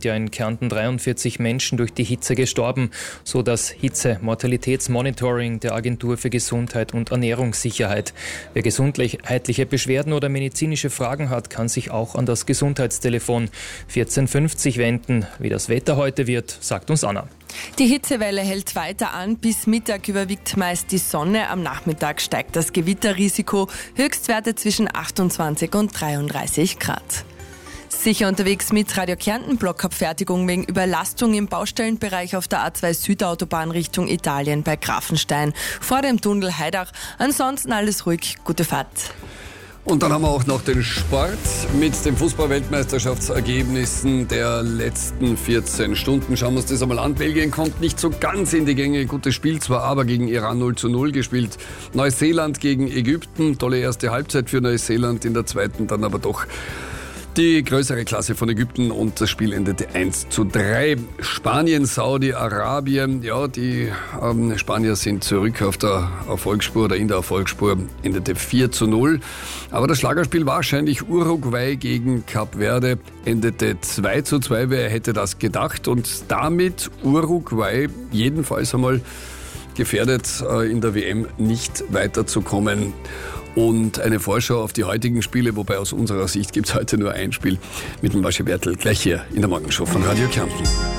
ja in Kärnten 43 Menschen durch die Hitze gestorben, so das Hitze-Mortalitätsmonitoring der Agentur für Gesundheit und Ernährungssicherheit. Wer gesundheitliche Beschwerden oder medizinische Fragen hat, kann sich auch an das Gesundheitstelefon 1450 wenden. Wie das Wetter heute wird, sagt uns Anna. Die Hitzewelle hält weiter an. Bis Mittag überwiegt meist die Sonne. Am Nachmittag steigt das Gewitterrisiko. Höchstwerte zwischen 28 und 33 Grad. Sicher unterwegs mit Radio Kärnten. Blockabfertigung wegen Überlastung im Baustellenbereich auf der A2 Südautobahn Richtung Italien bei Grafenstein. Vor dem Tunnel Haidach. Ansonsten alles ruhig. Gute Fahrt. Und dann haben wir auch noch den Sport mit den Fußball-Weltmeisterschaftsergebnissen der letzten 14 Stunden. Schauen wir uns das einmal an. Belgien kommt nicht so ganz in die Gänge. Gutes Spiel zwar, aber gegen Iran 0:0 gespielt. Neuseeland gegen Ägypten. Tolle erste Halbzeit für Neuseeland. In der zweiten dann aber doch die größere Klasse von Ägypten und das Spiel endete 1:3. Spanien, Saudi-Arabien, ja, die Spanier sind zurück auf der Erfolgsspur oder in der Erfolgsspur, endete 4:0. Aber das Schlagerspiel wahrscheinlich Uruguay gegen Kap Verde endete 2:2. Wer hätte das gedacht? Und damit Uruguay jedenfalls einmal gefährdet, in der WM nicht weiterzukommen. Und eine Vorschau auf die heutigen Spiele, wobei aus unserer Sicht gibt es heute nur ein Spiel mit dem Wasche Bertel, gleich hier in der Morgenshow von Radio Kärnten.